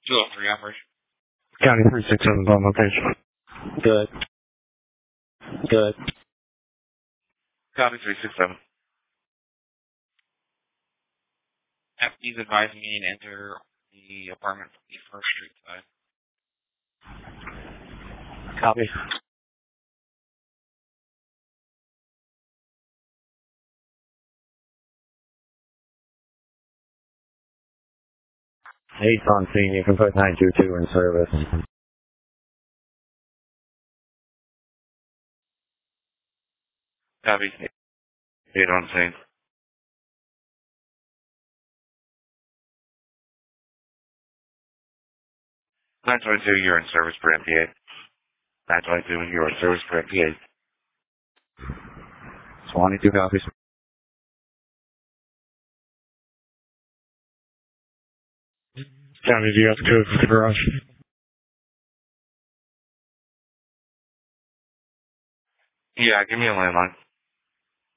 203 operation. County 367 on location. Good. Good. Copy 367. FD's advising me to enter the apartment from the First Street side. Copy. Eight's on scene. You can put 922 in service. Copy. 8 on scene. 922, you're in service for MP8. 922, you're in service for MP8. Swanee, 2 copies. County, do you have the code for the garage? Yeah, give me a landline.